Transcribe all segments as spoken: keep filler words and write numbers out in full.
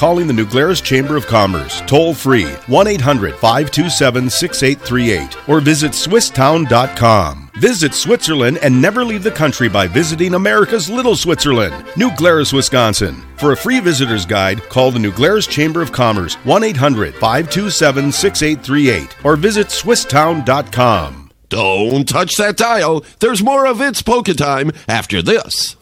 calling the New Glarus Chamber of Commerce, toll free, one eight hundred, five two seven, six eight three eight, or visit swiss town dot com. Visit Switzerland and never leave the country by visiting America's Little Switzerland, New Glarus, Wisconsin. For a free visitor's guide, call the New Glarus Chamber of Commerce, one eight hundred, five two seven, six eight three eight, or visit swiss town dot com. Don't touch that dial. There's more of It's Polka Time after this.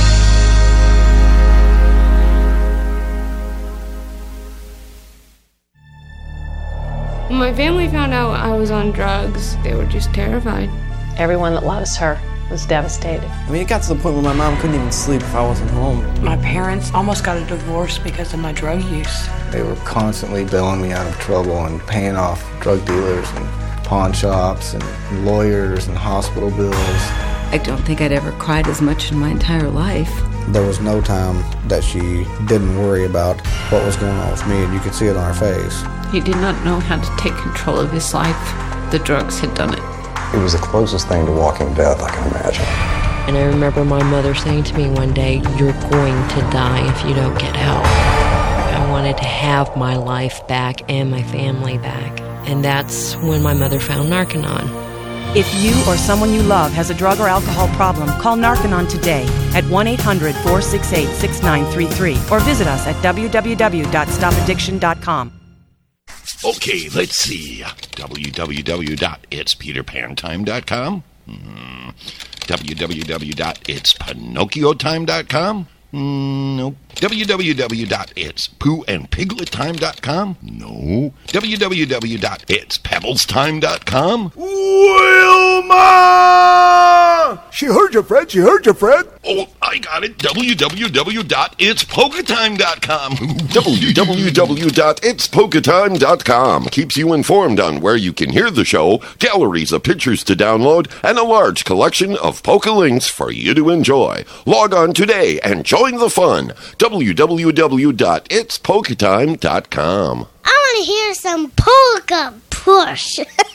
When my family found out I was on drugs, they were just terrified. Everyone that loves her was devastated. I mean, it got to the point where my mom couldn't even sleep if I wasn't home. My parents almost got a divorce because of my drug use. They were constantly bailing me out of trouble and paying off drug dealers and pawn shops and lawyers and hospital bills. I don't think I'd ever cried as much in my entire life. There was no time that she didn't worry about what was going on with me, and you could see it on her face. He did not know how to take control of his life. The drugs had done it. It was the closest thing to walking death I can imagine. And I remember my mother saying to me one day, "You're going to die if you don't get help." I wanted to have my life back and my family back. And that's when my mother found Narconon. If you or someone you love has a drug or alcohol problem, call Narconon today at one eight hundred, four six eight, six nine three three or visit us at w w w dot stop addiction dot com. Okay, let's see. w w w dot its peter pan time dot com. Mm. w w w dot its pinocchio time dot com. Mm, nope. w w w dot its poo and piglet time dot com. No. w w w dot its pebbles time dot com. Wilma! She heard you, Fred. She heard you, Fred. Oh, I got it. w w w dot its polka time dot com. w w w dot its polka time dot com keeps you informed on where you can hear the show, galleries of pictures to download, and a large collection of polka links for you to enjoy. Log on today and join the fun. w w w dot its polka time dot com. I want to hear some polka push.